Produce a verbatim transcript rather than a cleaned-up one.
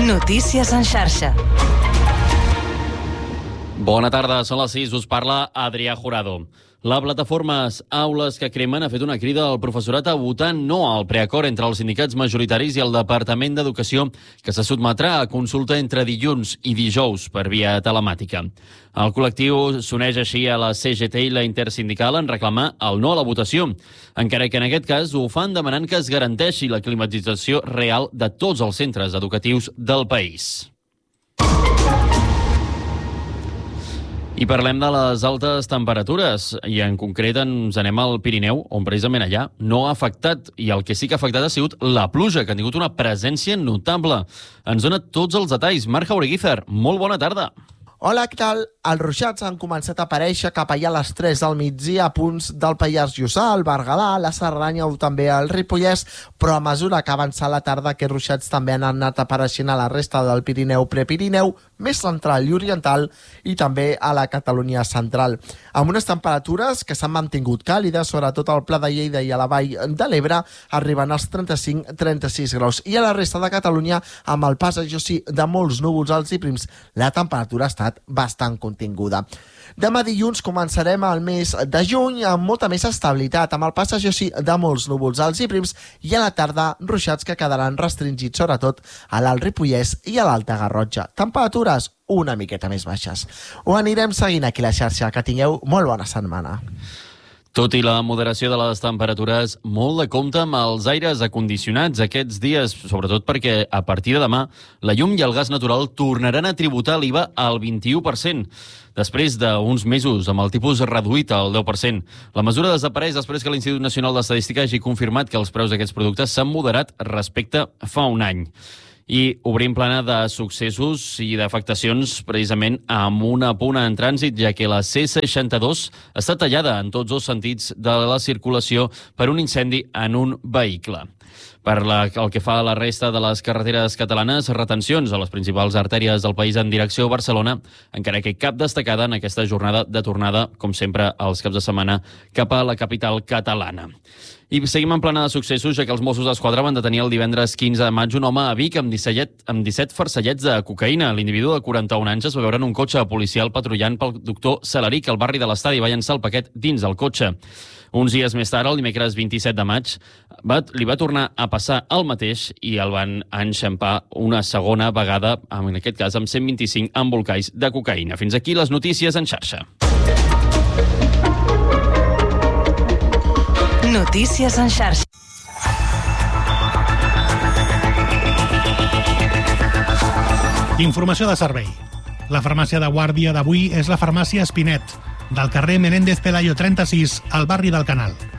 Notícies en xarxa. Bona tarda, són les sis, us parla Adrià Jurado. La plataforma Aules que Cremen ha fet una crida al professorat a votar no al preacord entre els sindicats majoritaris i el Departament d'Educació, que se sotmetrà a consulta entre dilluns i dijous per via telemàtica. El col·lectiu s'uneix així a la C G T i la Intersindical en reclamar el no a la votació, encara que en aquest cas ho fan demanant que es garanteixi la climatització real de tots els centres educatius del país. I parlem de les altes temperatures, i en concret ens anem al Pirineu, on precisament allà no ha afectat, i el que sí que ha afectat ha sigut la pluja, que ha tingut una presència notable. Ens dona tots els detalls. Marc Jaureguizar, molt bona tarda. Hola, què tal? Els ruixats han començat a aparèixer cap allà a les tres del migdia a punts del Pallars Jussà, el Berguedà, la Cerdanya o també el Ripollès, però a mesura que avança la tarda aquests ruixats també han anat apareixent a la resta del Pirineu, Prepirineu, més central i oriental i també a la Catalunya central. Amb unes temperatures que s'han mantingut càlides, sobretot al Pla de Lleida i a la Vall de l'Ebre, arriben als trenta-cinc a trenta-sis graus. I a la resta de Catalunya, amb el pas, això sí, de molts núvols alts i prims, la temperatura ha estat bastant continguda. Demà dilluns començarem el mes de juny amb molta més estabilitat, amb el pas, això sí, de molts núvols alts i prims i a la tarda ruixats que quedaran restringits sobretot a l'Alt Ripollès i a l'Alta Garrotxa. Temperatures una miqueta més baixes. Ho anirem seguint aquí a la xarxa. Que tingueu molt bona setmana. Tot i la moderació de les temperatures, molt de compte amb els aires acondicionats aquests dies, sobretot perquè a partir de demà la llum i el gas natural tornaran a tributar l'I V A al vint-i-u per cent. Després d'uns mesos amb el tipus reduït al deu per cent. La mesura desapareix després que l'Institut Nacional d'Estadística hagi confirmat que els preus d'aquests productes s'han moderat respecte fa un any. I obrim plana de successos i d'afectacions precisament amb una puna en trànsit, ja que la C seixanta-dos està tallada en tots els sentits de la circulació per un incendi en un vehicle. Per la, el que fa a la resta de les carreteres catalanes, retencions a les principals artèries del país en direcció a Barcelona, encara que cap destacada en aquesta jornada de tornada, com sempre, als caps de setmana cap a la capital catalana. I seguim en plana de successos, ja que els Mossos d'Esquadra van detenir el divendres quinze de maig un home a Vic amb disset, amb disset farcellets de cocaïna. L'individu de quaranta-un anys es va veure en un cotxe policial patrullant pel doctor Salaric al barri de l'Estadi i va llençar el paquet dins del cotxe. Uns dies més tard, el dimecres vint-i-set de maig, va, li va tornar a passar el mateix i el van enxampar una segona vegada, en aquest cas amb cent vint-i-cinc embolcalls de cocaïna. Fins aquí les notícies en xarxa. Notícies en xarxa. Informació de servei. La farmàcia de guàrdia d'avui és la farmàcia Espinet, del carrer Menéndez Pelayo trenta-sis, al barri del Canal.